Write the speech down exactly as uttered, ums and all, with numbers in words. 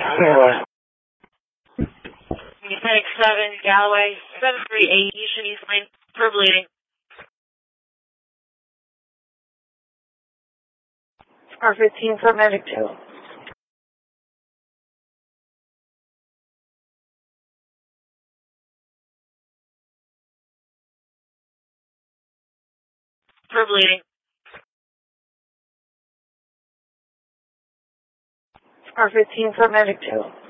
Mechanic seven, Galloway, seven three eight, Eastern East Lane, for bleeding. R fifteen for Medic two. For bleeding. R fifteen for Medic two.